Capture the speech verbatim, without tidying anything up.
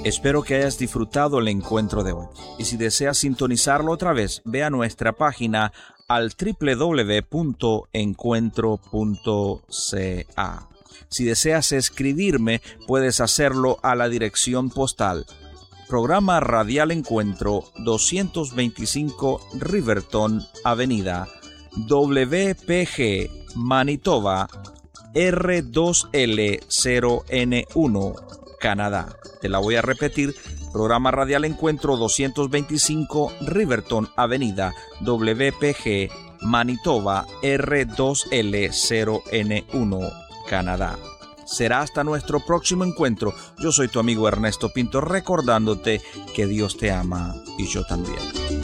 Espero que hayas disfrutado el encuentro de hoy. Y si deseas sintonizarlo otra vez, ve a nuestra página al doble u doble u doble u punto encuentro punto c a. Si deseas escribirme, puedes hacerlo a la dirección postal. Programa Radial Encuentro, doscientos veinticinco Riverton Avenida, W P G, Manitoba, R dos L cero N uno, Canadá. Te la voy a repetir. Programa Radial Encuentro, doscientos veinticinco Riverton Avenida, W P G, Manitoba, R dos L cero N uno, Canadá. Será hasta nuestro próximo encuentro. Yo soy tu amigo Ernesto Pinto, recordándote que Dios te ama y yo también.